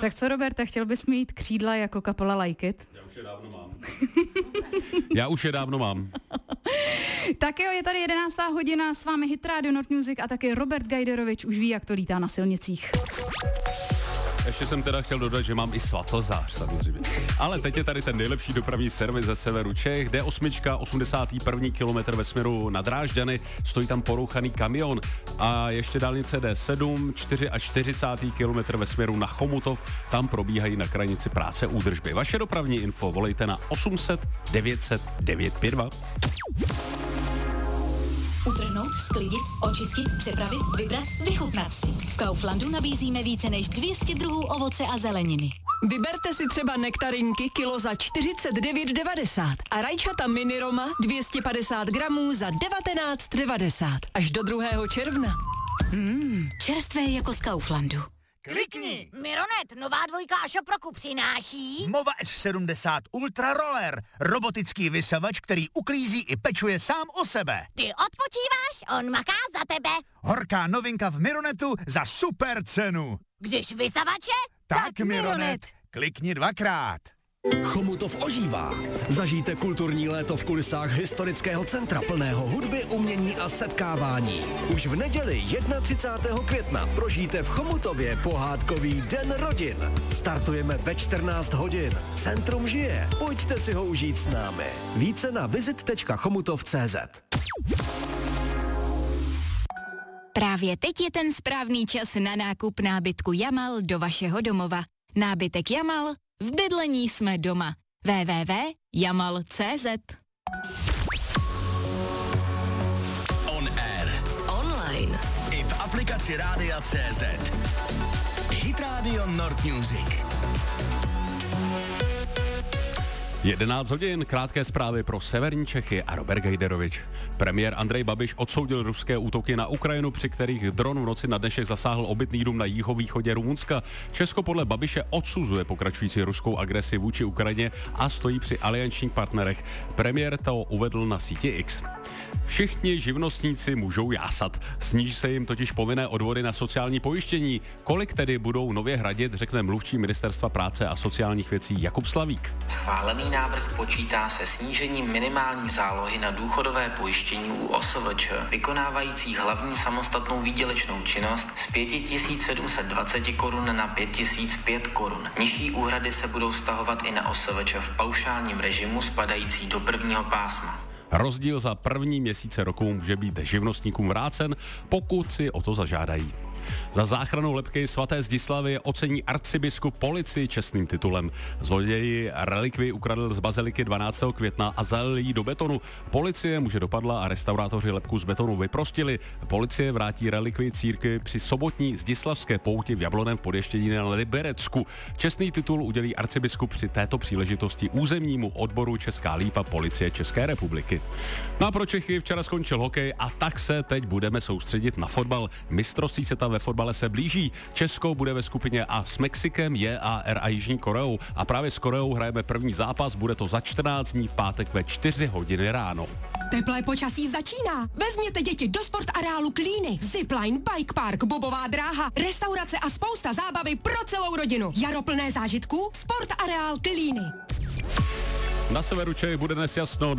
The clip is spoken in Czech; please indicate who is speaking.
Speaker 1: Tak co, Roberte, chtěl bys mít křídla jako kapela Like It?
Speaker 2: Já už je dávno mám.
Speaker 1: Tak jo, je tady 11. hodina, s vámi Hit Radio Nord Music a taky Robert Gajderovič už ví, jak to lítá na silnicích.
Speaker 2: Ještě jsem teda chtěl dodat, že mám i Svatozář samozřejmě. Ale teď je tady ten nejlepší dopravní servis ze severu Čech. D8, 81. kilometr ve směru na Drážďany, stojí tam porouchaný kamion. A ještě dálnice D7, 44. kilometr ve směru na Chomutov, tam probíhají na krajnici práce údržby. Vaše dopravní info volejte na 800 900 952.
Speaker 3: Utrhnout, sklidit, očistit, přepravit, vybrat, vychutnat si. V Kauflandu nabízíme více než 200 druhů ovoce a zeleniny.
Speaker 4: Vyberte si třeba nektarinky kilo za 49,90 a rajčata mini Roma 250 gramů za 19,90 až do 2. června.
Speaker 3: Čerstvé jako z Kauflandu.
Speaker 5: Klikni!
Speaker 6: Mironet, nová dvojka a šoproku přináší.
Speaker 5: Mova S70 Ultra Roller. Robotický vysavač, který uklízí i pečuje sám o sebe.
Speaker 6: Ty odpočíváš, on maká za tebe.
Speaker 5: Horká novinka v Mironetu za super cenu.
Speaker 6: Když vysavače,
Speaker 5: Tak Mironet. Klikni 2krát.
Speaker 7: Chomutov ožívá. Zažijte kulturní léto v kulisách historického centra plného hudby, umění a setkávání. Už v neděli 31. května prožijte v Chomutově pohádkový Den rodin. Startujeme ve 14 hodin. Centrum žije. Pojďte si ho užít s námi. Více na visit.chomutov.cz.
Speaker 3: Právě teď je ten správný čas na nákup nábytku Jamal do vašeho domova. Nábytek Jamal, v bydlení jsme doma. www.jamal.cz.
Speaker 7: On air. Online. I v aplikaci Rádia CZ. Hit Radio Nord Music.
Speaker 2: 11 hodin, krátké zprávy pro severní Čechy a Robert Gajderovič. Premiér Andrej Babiš odsoudil ruské útoky na Ukrajinu, při kterých dron v noci na dnešek zasáhl obytný dům na jihovýchodě Rumunska. Česko podle Babiše odsuzuje pokračující ruskou agresi vůči Ukrajině a stojí při aliančních partnerech. Premiér to uvedl na síti X. Všichni živnostníci můžou jásat. Sníží se jim totiž povinné odvody na sociální pojištění. Kolik tedy budou nově hradit, řekne mluvčí Ministerstva práce a sociálních věcí Jakub Slavík.
Speaker 8: Schválený návrh počítá se snížením minimální zálohy na důchodové pojištění u OSVČ, vykonávajících hlavní samostatnou výdělečnou činnost z 5720 korun na 5005 korun. Nižší úhrady se budou vztahovat i na OSVČ v paušálním režimu spadající do prvního pásma.
Speaker 2: Rozdíl za první měsíce roku může být živnostníkům vrácen, pokud si o to zažádají. Za záchranu lebky svaté Zdislavy ocení arcibiskup policii čestným titulem. Zloději relikvii ukradl z baziliky 12. května a zalil ji do betonu. Policie muže dopadla a restaurátoři lebku z betonu vyprostili. Policie vrátí relikvii církvi při sobotní zdislavské pouti v Jablonném Podještědí na Liberecku. Čestný titul udělí arcibiskup při této příležitosti územnímu odboru Česká Lípa Policie České republiky. No a pro Čechy včera skončil hokej a tak se teď budeme soustředit na fotbal. Mistrovství světa ve fotbale se blíží. Česko bude ve skupině A s Mexikem, JAR a Jižní Koreou. A právě s Koreou hrajeme první zápas, bude to za 14 dní v pátek ve 4 hodiny ráno.
Speaker 4: Teplé počasí začíná. Vezměte děti do sportareálu Klíny. Zipline, bike park, bobová dráha, restaurace a spousta zábavy pro celou rodinu. Jaro plné zážitků, sportareál Klíny.
Speaker 2: Na severu Čech bude dnes jasno.